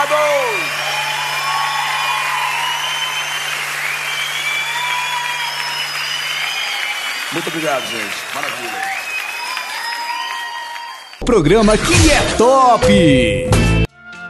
obrigado! Muito obrigado, gente. Maravilha. Programa que é top!